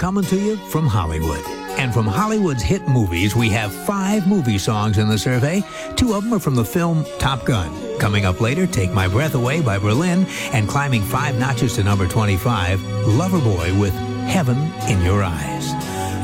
coming to you from Hollywood. And from Hollywood's hit movies, we have 5 movie songs in the survey. 2 of them are from the film Top Gun. Coming up later, Take My Breath Away by Berlin, and climbing 5 notches to number 25, Loverboy with Heaven in Your Eyes.